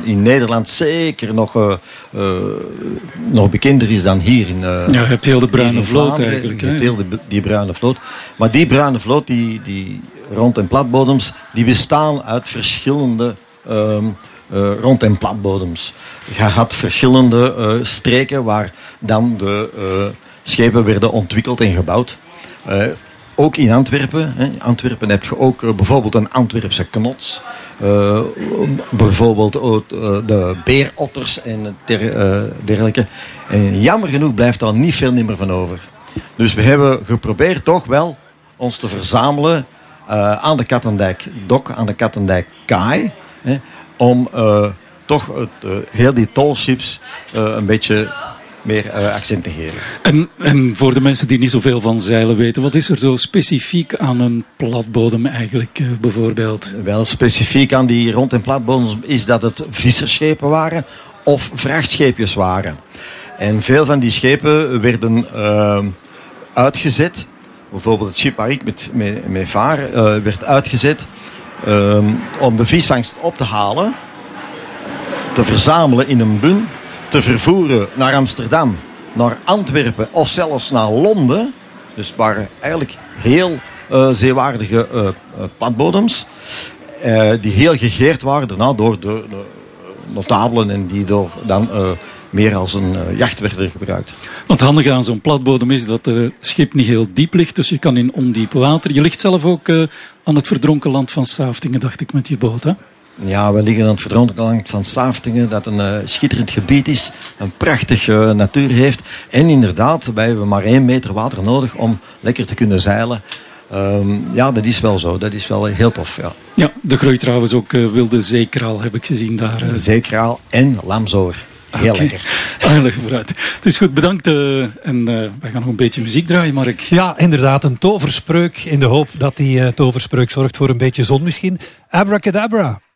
in Nederland zeker nog bekender is dan hier in ja, je hebt heel de bruine vloot eigenlijk. Je hebt heel die bruine vloot. Maar die bruine vloot, die rond- en platbodems, die bestaan uit verschillende rond- en platbodems. Je had verschillende streken waar dan de schepen werden ontwikkeld en gebouwd. Ook in Antwerpen. In Antwerpen heb je ook bijvoorbeeld een Antwerpse knots. Bijvoorbeeld de beerotters en dergelijke. En jammer genoeg blijft daar niet veel meer van over. Dus we hebben geprobeerd toch wel ons te verzamelen aan de Katendijk Dok, aan de Katendijk Kaai. Om toch heel die tallships een beetje meer accent te geven. En voor de mensen die niet zoveel van zeilen weten, wat is er zo specifiek aan een platbodem eigenlijk bijvoorbeeld? Wel specifiek aan die rond- en platbodems is dat het vissersschepen waren of vrachtscheepjes waren. En veel van die schepen werden uitgezet. Bijvoorbeeld het schip waar ik mee vaar werd uitgezet om de visvangst op te halen, te verzamelen in een bun, te vervoeren naar Amsterdam, naar Antwerpen of zelfs naar Londen. Dus het waren eigenlijk heel zeewaardige platbodems die heel gegeerd waren daarna door de notabelen en die door dan meer als een jacht werden gebruikt. Wat handig aan zo'n platbodem is dat het schip niet heel diep ligt, dus je kan in ondiep water. Je ligt zelf ook aan het verdronken land van Saftingen, dacht ik, met je boot, hè? Ja, we liggen aan het verdronken land van Saftingen, dat een schitterend gebied is, een prachtige natuur heeft. En inderdaad, wij hebben maar 1 meter water nodig om lekker te kunnen zeilen. Ja, dat is wel zo. Dat is wel heel tof, ja. Ja, er groeit trouwens ook wilde zeekraal, heb ik gezien daar. Zeekraal en lamzoor. Heel lekker. Leg vooruit. Het is goed, bedankt. En wij gaan nog een beetje muziek draaien, Mark. Ja, inderdaad. Een toverspreuk in de hoop dat die toverspreuk zorgt voor een beetje zon misschien. Abracadabra.